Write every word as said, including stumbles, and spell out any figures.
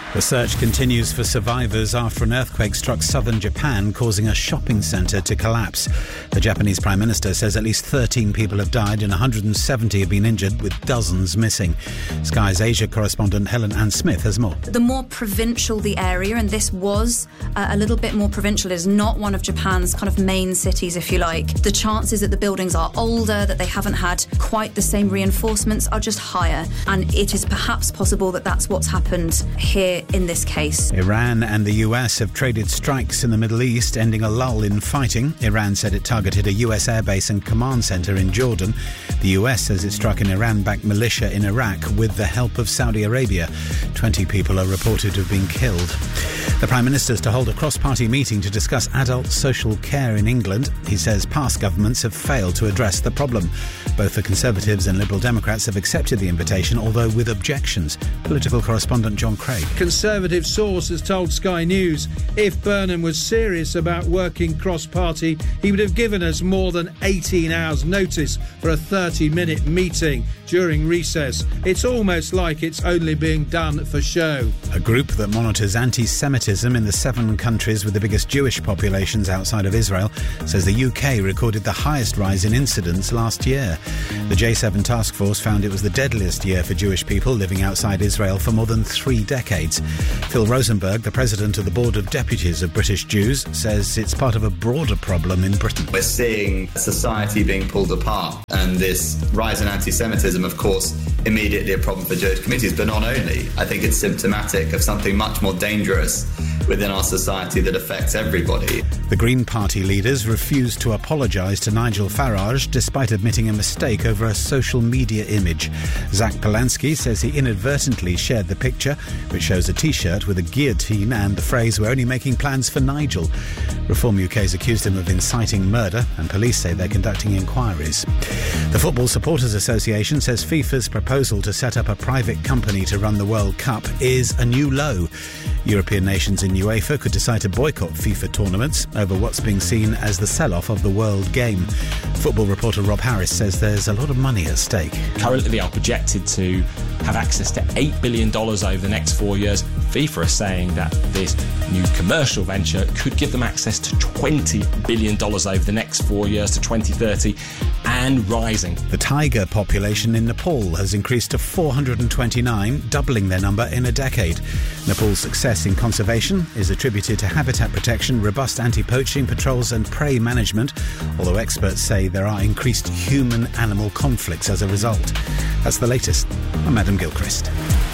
The search continues for survivors after an earthquake struck southern Japan, causing a shopping centre to collapse. The Japanese Prime Minister says at least thirteen people have died and one hundred seventy have been injured, with dozens missing. Sky's Asia correspondent Helen Ann Smith has more. The more provincial the area, and this was uh, a little bit more provincial, is not one of Japan's kind of main cities, if you like. The chances that the buildings are older, that they haven't had quite the same reinforcements, are just higher. And it is perhaps possible that that's what's happened here in this case. Iran and the U S have traded strikes in the Middle East, ending a lull in fighting. Iran said it targeted a U S airbase and command centre in Jordan. The U S says it struck an Iran-backed militia in Iraq with the help of Saudi Arabia. Twenty people are reported to have been killed. The Prime Minister is to hold a cross-party meeting to discuss adult social care in England. He says past governments have failed to address the problem. Both the Conservatives and Liberal Democrats have accepted the invitation, although with objections. Political correspondent John Craig. Conservative source has told Sky News if Burnham was serious about working cross-party, he would have given us more than eighteen hours notice for a thirty-minute meeting during recess. It's almost like it's only being done for show. A group that monitors anti-Semitism in the seven countries with the biggest Jewish populations outside of Israel says the U K recorded the highest rise in incidents last year. The J seven task force found it was the deadliest year for Jewish people living outside Israel for more than three decades. Phil Rosenberg, the president of the Board of Deputies of British Jews, says it's part of a broader problem in Britain. We're seeing society being pulled apart, and this rise in anti-Semitism, of course, immediately a problem for Jewish communities, but not only. I think it's symptomatic of something much more dangerous within our society that affects everybody. The Green Party leaders refused to apologise to Nigel Farage despite admitting a mistake over a social media image. Zach Polanski says he inadvertently shared the picture, which shows a T-shirt with a guillotine and the phrase, "We're only making plans for Nigel." Reform U K has accused him of inciting murder, and police say they're conducting inquiries. The Football Supporters Association says FIFA's proposal to set up a private company to run the World Cup is a new low. European nations in UEFA could decide to boycott FIFA tournaments over what's being seen as the sell-off of the World Game. Football reporter Rob Harris says there's a lot of money at stake. Currently they are projected to have access to eight billion dollars over the next four years. FIFA is saying that this new commercial venture could give them access to twenty billion dollars over the next four years to twenty thirty, and rising. The tiger population in Nepal has increased to four hundred twenty-nine, doubling their number in a decade. Nepal's success in conservation is attributed to habitat protection, robust anti-poaching patrols and prey management, although experts say there are increased human-animal conflicts as a result. That's the latest. I'm Adam Gilchrist.